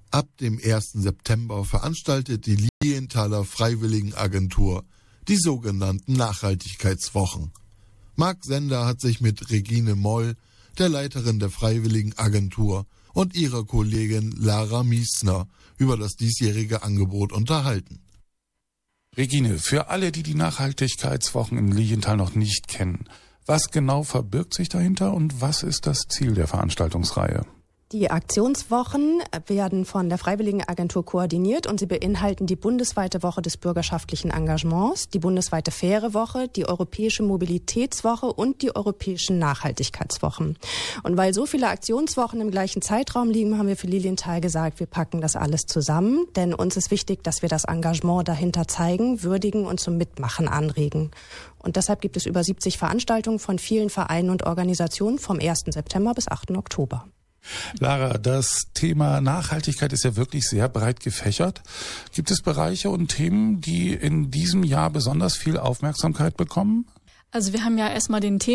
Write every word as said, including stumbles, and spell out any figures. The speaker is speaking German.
Ab dem ersten September veranstaltet die Lilienthaler Freiwilligenagentur die sogenannten Nachhaltigkeitswochen. Marc Sender hat sich mit Regine Moll, der Leiterin der Freiwilligenagentur, und ihrer Kollegin Lara Miesner über das diesjährige Angebot unterhalten. Regine, für alle, die die Nachhaltigkeitswochen in Lilienthal noch nicht kennen, was genau verbirgt sich dahinter und was ist das Ziel der Veranstaltungsreihe? Die Aktionswochen werden von der Freiwilligenagentur koordiniert und sie beinhalten die bundesweite Woche des bürgerschaftlichen Engagements, die bundesweite Faire Woche, die europäische Mobilitätswoche und die europäischen Nachhaltigkeitswochen. Und weil so viele Aktionswochen im gleichen Zeitraum liegen, haben wir für Lilienthal gesagt, wir packen das alles zusammen, denn uns ist wichtig, dass wir das Engagement dahinter zeigen, würdigen und zum Mitmachen anregen. Und deshalb gibt es über siebzig Veranstaltungen von vielen Vereinen und Organisationen vom ersten September bis achten Oktober. Lara, das Thema Nachhaltigkeit ist ja wirklich sehr breit gefächert. Gibt es Bereiche und Themen, die in diesem Jahr besonders viel Aufmerksamkeit bekommen? Also wir haben ja erstmal den Thema